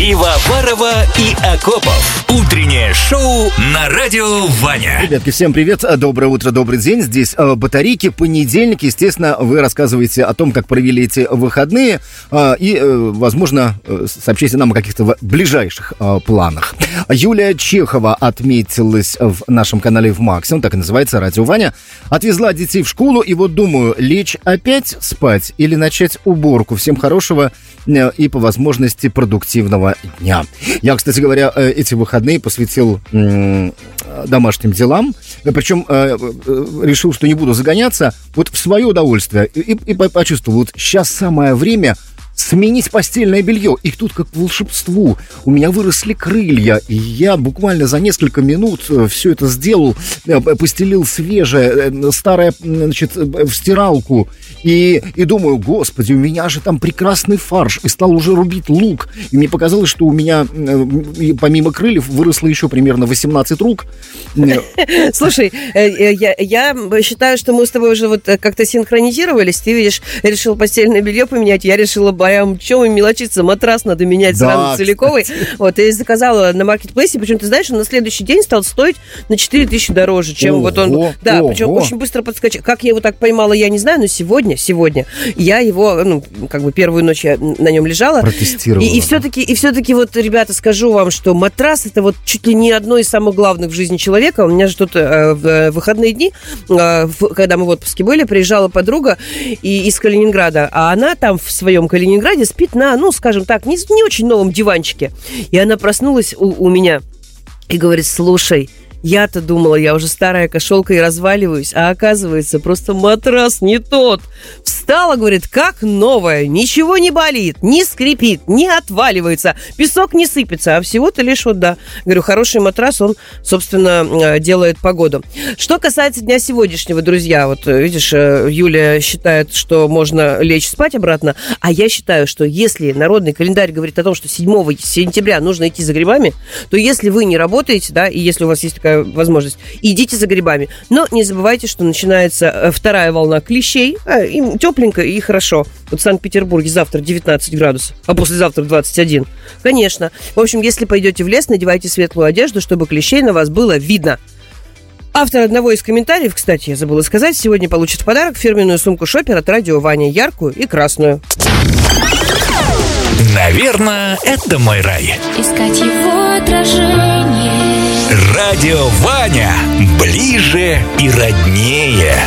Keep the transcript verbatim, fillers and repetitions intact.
Пивоварова и Акопов. Утреннее шоу на радио Ваня. Ребятки, всем привет, доброе утро, добрый день. Здесь э, батарейки, понедельник. Естественно, вы рассказываете о том, как провели эти выходные э, и, э, возможно, э, сообщите нам о каких-то ближайших э, планах. Юлия Чехова отметилась в нашем канале в Максимум, так и называется, радио Ваня. Отвезла детей в школу, и вот думаю, лечь опять спать или начать уборку. Всем хорошего э, и, по возможности, продуктивного дня. Я, кстати говоря, эти выходные посвятил м- домашним делам, причем э, решил, что не буду загоняться, вот в свое удовольствие, и, и почувствовал, вот сейчас самое время сменить постельное белье. И тут, как по волшебству, у меня выросли крылья, и я буквально за несколько минут все это сделал, постелил свежее, старое, значит, в стиралку, и, и думаю, господи, у меня же там прекрасный фарш, и стал уже рубить лук, и мне показалось, что у меня помимо крыльев выросло еще примерно восемнадцать рук. Слушай, я, я считаю, что мы с тобой уже вот как-то синхронизировались, ты, видишь, решил постельное белье поменять, я решила прям, чем мелочиться, матрас надо менять да, сразу целиковый. Вот, и заказала на маркетплейсе, причем, ты знаешь, он на следующий день стал стоить на четыре тысячи дороже, чем ого, вот он... Да, ого. Причем очень быстро подскочил. Как я его так поймала, я не знаю, но сегодня, сегодня я его, ну, как бы первую ночь я на нем лежала. Протестировала. И, и все-таки, и все-таки вот, ребята, скажу вам, что матрас это вот чуть ли не одно из самых главных в жизни человека. У меня же тут э, в выходные дни, э, в, когда мы в отпуске были, приезжала подруга и, из Калининграда, а она там в своем Калининграде Калининграде спит на, ну, скажем так, не, не очень новом диванчике. И она проснулась у, у меня и говорит, слушай, я-то думала, я уже старая кошелка и разваливаюсь, а оказывается, просто матрас не тот. Встала, говорит, как новая, ничего не болит, не скрипит, не отваливается, песок не сыпется, а всего-то лишь вот, да. Говорю, хороший матрас, он, собственно, делает погоду. Что касается дня сегодняшнего, друзья, вот видишь, Юля считает, что можно лечь спать обратно, а я считаю, что если народный календарь говорит о том, что седьмого сентября нужно идти за грибами, то если вы не работаете, да, и если у вас есть такая возможность, идите за грибами. Но не забывайте, что начинается вторая волна клещей. Им тепленько и хорошо. Вот в Санкт-Петербурге завтра девятнадцать градусов, а послезавтра двадцать один. Конечно. В общем, если пойдете в лес, надевайте светлую одежду, чтобы клещей на вас было видно. Автор одного из комментариев, кстати, я забыла сказать, сегодня получит в подарок фирменную сумку Шопер от радио Ваня, яркую и красную. Наверное, это мой рай. Искать его отражение. Радио Ваня. Ближе и роднее.